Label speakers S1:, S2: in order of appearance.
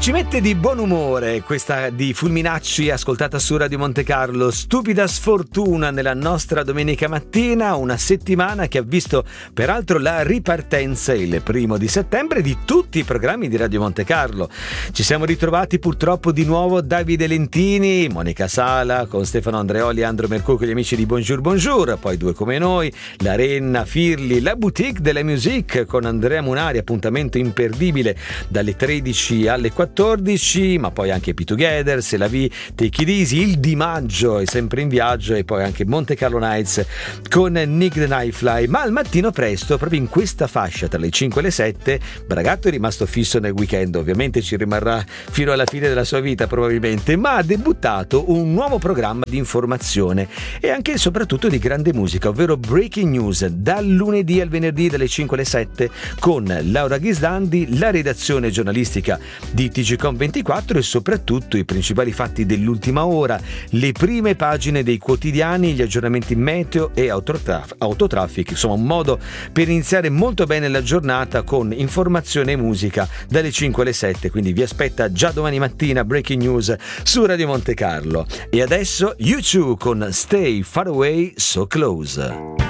S1: Ci mette di buon umore questa di Fulminacci, ascoltata su Radio Monte Carlo. Stupida sfortuna nella nostra domenica mattina, una settimana che ha visto peraltro la ripartenza il 1 settembre di tutti i programmi di Radio Monte Carlo. Ci siamo ritrovati purtroppo di nuovo Davide Lentini, Monica Sala con Stefano Andreoli, Andro Mercur con gli amici di Bonjour Bonjour, poi Due come noi, La Renna, Firli, la Boutique de la Musique con Andrea Munari, appuntamento imperdibile dalle 13 alle 14, ma poi anche Be Together, Se la Vi, Take It Easy, il Di Maggio è sempre in viaggio e poi anche Monte Carlo Nights con Nick the Nightfly. Ma al mattino presto, proprio in questa fascia tra le 5 e le 7, Bragato è rimasto fisso nel weekend, ovviamente ci rimarrà fino alla fine della sua vita probabilmente, ma ha debuttato un nuovo programma di informazione e anche e soprattutto di grande musica, ovvero Breaking News, dal lunedì al venerdì dalle 5 alle 7 con Laura Ghisdandi, la redazione giornalistica di TGcom24 e soprattutto i principali fatti dell'ultima ora, le prime pagine dei quotidiani, gli aggiornamenti meteo e autotraffic, insomma un modo per iniziare molto bene la giornata con informazione e musica dalle 5 alle 7, quindi vi aspetta già domani mattina Breaking News su Radio Monte Carlo. E adesso U2 con Stay Far Away So Close.